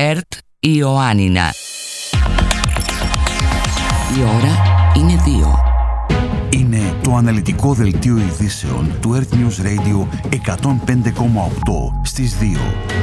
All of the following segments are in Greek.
ΕΡΤ Ιωάννινα. Η ώρα είναι 2. Είναι το αναλυτικό δελτίο ειδήσεων του Earth News Radio 105,8 στις 2.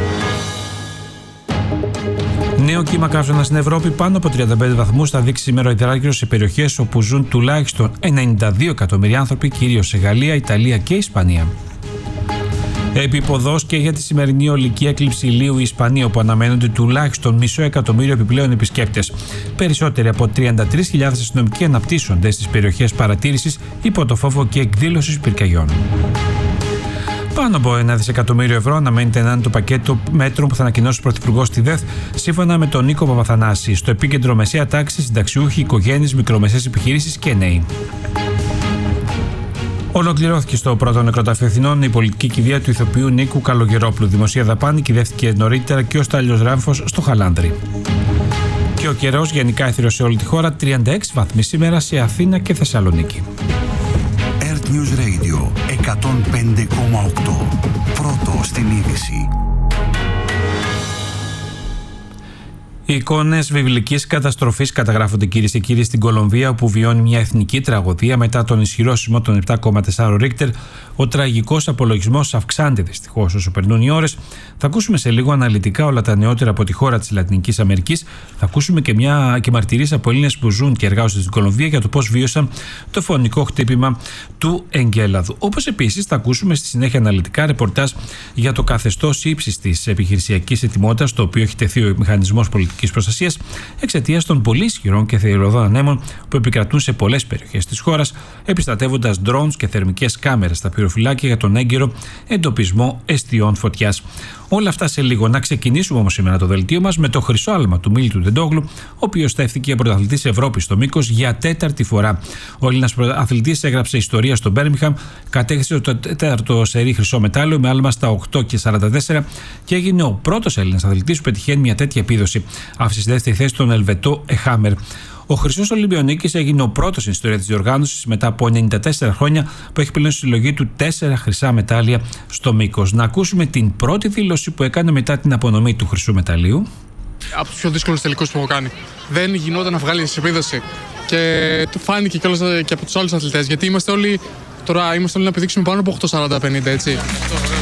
Νέο κύμα καύσωνα στην Ευρώπη πάνω από 35 βαθμούς θα δείξει σήμερα ο υδράργυρος σε περιοχές όπου ζουν τουλάχιστον 92 εκατομμύρια άνθρωποι, κυρίως σε Γαλλία, Ιταλία και Ισπανία. Επίποδος και για τη σημερινή ολική έκλειψη ηλίου η Ισπανία, όπου αναμένονται τουλάχιστον 500.000 επιπλέον επισκέπτες. Περισσότεροι από 33.000 αστυνομικοί αναπτύσσονται στις περιοχές παρατήρησης υπό το φόβο και εκδήλωσης πυρκαγιών. Πάνω από 1 δισεκατομμύριο ευρώ αναμένεται να είναι το πακέτο μέτρων που θα ανακοινώσει ο Πρωθυπουργός στη ΔΕΘ, σύμφωνα με τον Νίκο Παπαθανάση. Στο επίκεντρο μεσαία τάξη, συνταξιούχοι, οικογένειες, μικρομεσαίες επιχειρήσεις και νέοι. Ολοκληρώθηκε στο πρώτο νεκροταφείο Αθηνών η πολιτική κηδεία του ηθοποιού Νίκου Καλογερόπουλου. Δημοσία δαπάνη κυδεύτηκε νωρίτερα και ο Στάλιος Ράμφος στο Χαλάνδρι. Και ο καιρός γενικά έθριος σε όλη τη χώρα, 36 βαθμοί σήμερα σε Αθήνα και Θεσσαλονίκη. Earth News Radio 105,8. Πρώτο στην είδηση. Οι εικόνες βιβλικής καταστροφής καταγράφονται, κυρίες και κύριοι, στην Κολομβία, όπου βιώνει μια εθνική τραγωδία μετά τον ισχυρό σεισμό των 7,4 Ρίχτερ. Ο τραγικός απολογισμός αυξάνεται δυστυχώς όσο περνούν οι ώρες. Θα ακούσουμε σε λίγο αναλυτικά όλα τα νεότερα από τη χώρα της Λατινικής Αμερικής. Θα ακούσουμε και μαρτυρίες από Έλληνες που ζουν και εργάζονται στην Κολομβία για το πώς βίωσαν το φωνικό χτύπημα του εγκέλαδου. Όπως επίσης θα ακούσουμε στη συνέχεια αναλυτικά ρεπορτάζ για το καθεστώς ύψης της επιχειρησιακής ετοιμότητας, το οποίο έχει τεθεί ο μηχανισμός πολιτικής προστασίας εξαιτίας των πολύ ισχυρών και θηριωδών ανέμων που επικρατούν σε πολλές περιοχές της χώρας, επιστατεύοντας drones και θερμικές κάμερες στα πυροφυλάκια για τον έγκαιρο εντοπισμό εστιών φωτιάς. Όλα αυτά σε λίγο. Να ξεκινήσουμε όμως σήμερα το δελτίο μας με το χρυσό άλμα του Μίλιτου Ντεντόγλου, ο οποίος στέφθηκε πρωταθλητής Ευρώπης στο μήκος για 4η φορά. Ο Έλληνας πρωταθλητής έγραψε ιστορία στο Μπέρμιγχαμ, κατέκτησε το 4ο σερί χρυσό μετάλλιο με άλμα στα 8,44 και έγινε ο πρώτος Έλληνας αθλητής που πετυχαίνει μια τέτοια επίδοση. Άφησε στη δεύτερη θέση τον Ελβετό Εχάμερ. Ο Χρυσός Ολυμπιονίκης έγινε ο πρώτος στην ιστορία της διοργάνωσης μετά από 94 χρόνια που έχει πλέον στη συλλογή του 4 χρυσά μετάλλια στο μήκος. Να ακούσουμε την πρώτη δήλωση που έκανε μετά την απονομή του χρυσού μεταλλίου. Από τους πιο δύσκολους τελικούς που έχω κάνει. Δεν γινόταν να βγάλεις επίδοση. Και το φάνηκε κιόλας και από τους άλλους αθλητές. Γιατί είμαστε όλοι να πηδήξουμε πάνω από 8,40-50, έτσι.